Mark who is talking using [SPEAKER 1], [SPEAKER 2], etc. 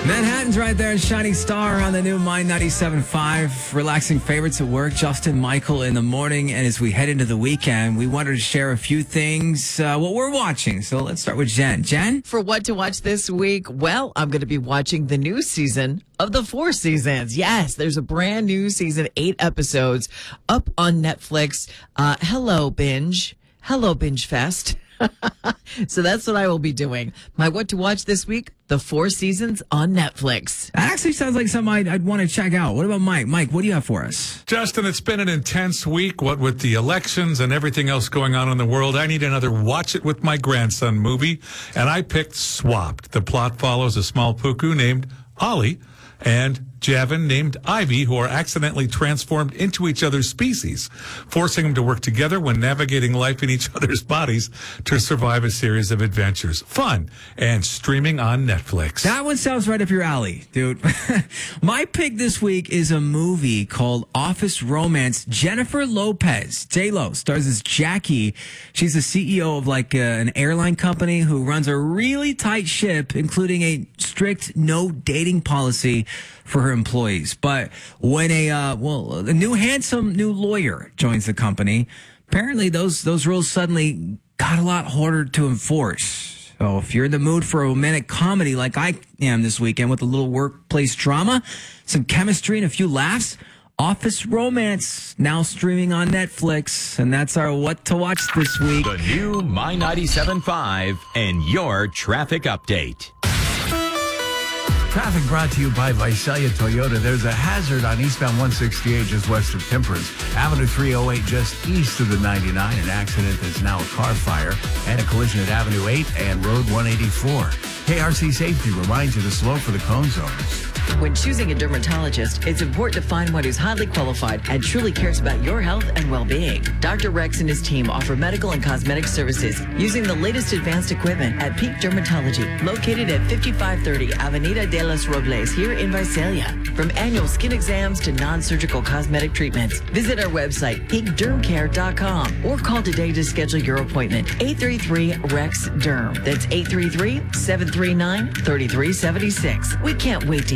[SPEAKER 1] Manhattan's right there in Shining Star on the new Mind 97.5. Relaxing favorites at work. Justin, Michael in the morning. And as we head into the weekend, we wanted to share a few things, what we're watching. So let's start with Jen. Jen?
[SPEAKER 2] For what to watch this week? Well, I'm going to be watching the new season of the Four Seasons. Yes, there's a brand new season, 8 episodes up on Netflix. Hello, Binge. Hello, Binge Fest. So that's what I will be doing. My what to watch this week, the Four Seasons on Netflix.
[SPEAKER 1] That actually sounds like something I'd want to check out. What about Mike? Mike, what do you have for us?
[SPEAKER 3] Justin, it's been an intense week, what with the elections and everything else going on in the world. I need another watch it with my grandson movie, and I picked Swapped. The plot follows a small puku named Ollie and Javin named Ivy, who are accidentally transformed into each other's species, forcing them to work together when navigating life in each other's bodies to survive a series of adventures. Fun and streaming on Netflix.
[SPEAKER 1] That one sounds right up your alley, dude. My pick this week is a movie called Office Romance. Jennifer Lopez, J-Lo, stars as Jackie. She's the CEO of an airline company who runs a really tight ship, including a strict no dating policy for her employees. But when a new handsome new lawyer joins the company, apparently those rules suddenly got a lot harder to enforce. So if you're in the mood for a romantic comedy like I am this weekend with a little workplace drama, some chemistry and a few laughs, Office Romance now streaming on Netflix, and that's our what to watch this week.
[SPEAKER 4] The new My 97.5 and your traffic update.
[SPEAKER 5] Traffic brought to you by Visalia Toyota. There's a hazard on eastbound 168 just west of Temperance. Avenue 308 just east of the 99. An accident that's now a car fire. And a collision at Avenue 8 and Road 184. KRC Safety reminds you to slow for the cone zones.
[SPEAKER 2] When choosing a dermatologist, it's important to find one who's highly qualified and truly cares about your health and well-being. Dr. Rex and his team offer medical and cosmetic services using the latest advanced equipment at Peak Dermatology, located at 5530 Avenida de los Robles here in Visalia. From annual skin exams to non-surgical cosmetic treatments, visit our website, peakdermcare.com, or call today to schedule your appointment. 833-REX-DERM. That's 833-739-3376. We can't wait to